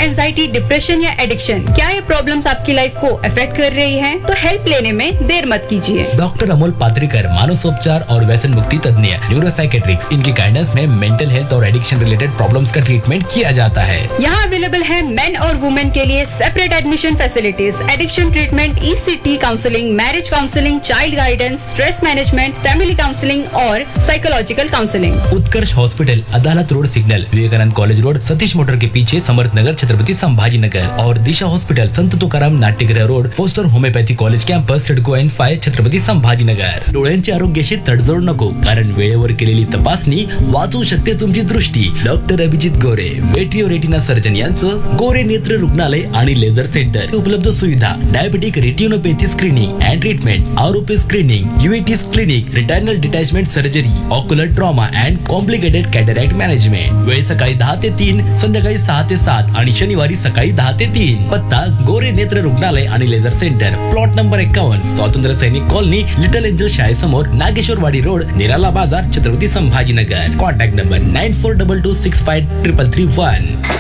Anxiety, depression या addiction, क्या ये प्रॉब्लम्स आपकी लाइफ को अफेक्ट कर रही हैं? तो हेल्प लेने में देर मत कीजिए। डॉक्टर अमोल पात्रिकर, मानसोपचार और व्यसन मुक्ति तज्ञ, न्यूरोसाइकेट्रिक्स, इनकी गाइडेंस में मेंटल हेल्थ और एडिक्शन रिलेटेड प्रॉब्लम्स का ट्रीटमेंट किया जाता है। यहाँ अवेलेबल है मेन और वुमेन के लिए separate admission facilities, addiction treatment, ECT counselling, marriage counselling, child guidance, stress management, family counselling और साइकोलॉजिकल काउंसलिंग। उत्कर्ष हॉस्पिटल, अदालत road signal, Vivekananda college road, Satish motor के पीछे, समर्थ नगर, छत्रपति संभाजी नगर। और दिशा हॉस्पिटल, संत तुकाराम नाट्यगृह road, poster homeopathy college campus, CIDCO N5, Chhatrapati Sambhaji Nagar. डोळ्यांच्या आरोग्याशी तडजोड नको, कारण वेळेवर केलेली तपासणी वाचवू शकते तुमची दृष्टी। डॉक्टर अभिजित गोरे, मेट्रिओ रेटिना सर्जन यांचं गोरे नेत्र रुग्णालय आणि लेझर सेंटर। उपलब्ध सुविधा: diabetic retinopathy screening and treatment, आरोपी screening, UVT clinic, रिटायनल detachment surgery, ocular trauma and complicated cataract management. वेळ सकाळी 10 ते 3, संध्याकाळी 6 ते 7 आणि शनिवारी सकाळी 10 ते 3। पत्ता: गोरे नेत्र रुग्णालय आणि लेझर सेंटर, प्लॉट नंबर 51, स्वातंत्र्य सैनिक colony, little angel शाळेसमोर, Nageshwarwadi road, निराला बाजार, छत्रपती संभाजीनगर। Contact number 9422653331।